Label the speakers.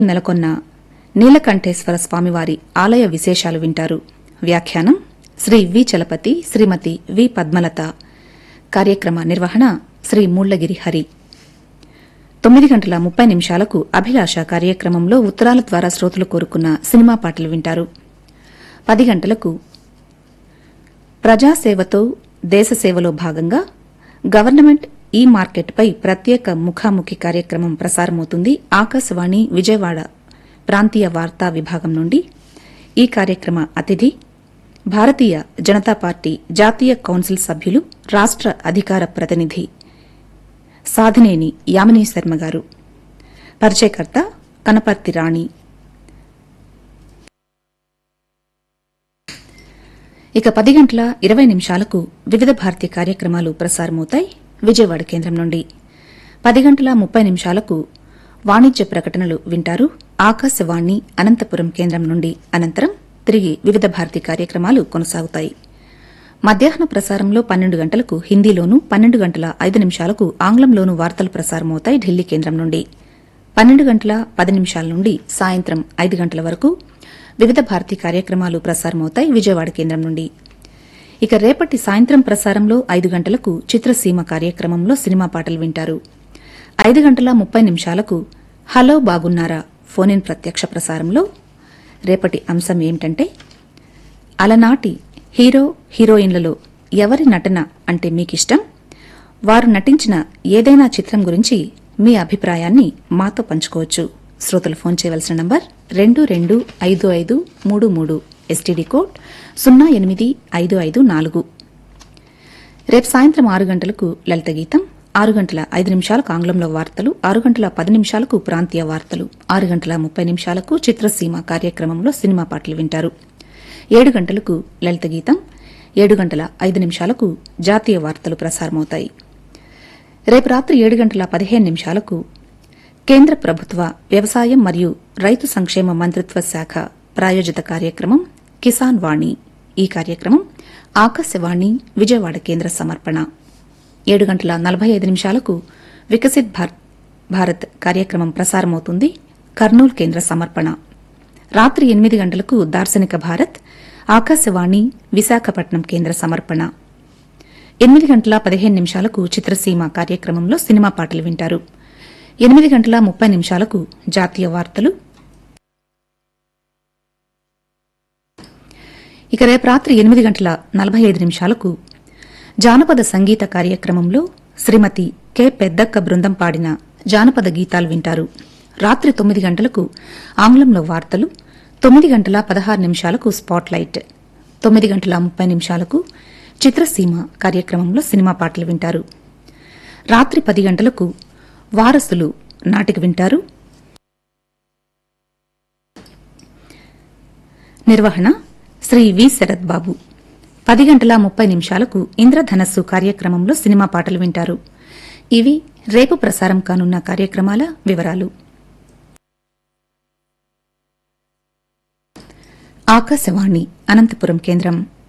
Speaker 1: నెలకొన్న నీలకంఠేశ్వర స్వామివారి ఆలయ విశేషాలు వింటారు. వ్యాఖ్యానం శ్రీ వి చలపతి, శ్రీమతి వి పద్మలత. కార్యక్రమ నిర్వహణ శ్రీ ముళ్లగిరి హరి. 9:30 అభిలాష కార్యక్రమంలో ఉత్తరాల ద్వారా శ్రోతలు కోరుకున్న సినిమా పాటలు వింటారు. 10 గంటలకు ప్రజాసేవతో దేశసేవలో భాగంగా గవర్నమెంట్ ఈ మార్కెట్పై ప్రత్యేక ముఖాముఖి కార్యక్రమం ప్రసారమవుతుంది. ఆకాశవాణి విజయవాడ ప్రాంతీయ వార్తా విభాగం నుండి. ఈ కార్యక్రమ అతిథి భారతీయ జనతా పార్టీ జాతీయ కౌన్సిల్ సభ్యులు, రాష్ట అధికార ప్రతినిధి సాధినేని యామినీ శర్మ గారు. పరిచయకర్త కనపర్తి రాణి. ఇక 10:20 వివిధ భారతీ కార్యక్రమాలు ప్రసారమవుతాయి విజయవాడ కేంద్రం నుండి. 10:30 వాణిజ్య ప్రకటనలు వింటారు ఆకాశవాణి అనంతపురం కేంద్రం నుండి. అనంతరం తిరిగి వివిధ భారతీ కార్యక్రమాలు కొనసాగుతాయి. మధ్యాహ్న ప్రసారంలో 12 గంటలకు హిందీలోనూ, 12:05 ఆంగ్లంలోనూ వార్తలు ప్రసారమవుతాయి ఢిల్లీ కేంద్రం నుండి. 12:10 నుండి సాయంత్రం 5 గంటల వరకు వివిధ భారతీ కార్యక్రమాలు ప్రసారమవుతాయి విజయవాడ కేంద్రం నుండి. ఇక రేపటి సాయంత్రం ప్రసారంలో 5 గంటలకు చిత్రసీమ కార్యక్రమంలో సినిమా పాటలు వింటారు. 5:30 హలో బాగున్నారా ఫోన్ ఇన్ ప్రత్యక్ష ప్రసారంలో రేపటి అంశం ఏమిటంటే, అలనాటి హీరో హీరోయిన్లలో ఎవరి నటన అంటే మీకిష్టం, వారు నటించిన ఏదైనా చిత్రం గురించి మీ అభిప్రాయాన్ని మాతో పంచుకోవచ్చు. శ్రోతలు ఫోన్ చేయవలసిన నంబర్ 225533, ఎస్టీడీ కోడ్ 08554. రేపు సాయంత్రం 6 గంటలకు లలిత గీతం, 6:05 ఆంగ్లంలో వార్తలు, 6:10 ప్రాంతీయ వార్తలు, 6:30 చిత్రసీమ కార్యక్రమంలో సినిమా పాటలు వింటారు. 7 గంటలకు లలిత గీతం, 7:05 జాతీయ వార్తలు ప్రసారమవుతాయి. రేపు రాత్రి 7:15 కేంద్ర ప్రభుత్వ వ్యవసాయం మరియు రైతు సంక్షేమ మంత్రిత్వ శాఖ ప్రాయోజిత కార్యక్రమం కిసాన్ వాణి. ఈ కార్యక్రమం ఆకాశవాణి విజయవాడ కేంద్ర సమర్పణ. 7:45 వికసిత్ భారత్ కార్యక్రమం ప్రసారమవుతుంది కర్నూలు కేంద్ర సమర్పణ. రాత్రి 8 గంటలకు దార్శనిక భారత్ ఆకాశవాణి విశాఖపట్నం కేంద్ర సమర్పణ. 8:15 చిత్రసీమ కార్యక్రమంలో సినిమా పాటలు వింటారు. 8:30 జాతీయ వార్తలు. ఇక రేపు రాత్రి 8:45 జానపద సంగీత కార్యక్రమంలో శ్రీమతి కె పెద్దక్క బృందం పాడిన జానపద గీతాలు వింటారు. రాత్రి 9 గంటలకు ఆంగ్లంలో వార్తలు, 9:16 స్పాట్లైట్, 9:30 చిత్రసీమ కార్యక్రమంలో సినిమా పాటలు వింటారు. రాత్రి 10 గంటలకు వారసులు నాటిక వింటారు. నిర్వహణ శ్రీ వి శరత్ బాబు. 10:30 ఇంద్రధనస్సు కార్యక్రమంలో సినిమా పాటలు వింటారు. ఇవి రేపు ప్రసారం కానున్న కార్యక్రమాల వివరాలు. ఆకాశవాణి అనంతపురం కేంద్రం.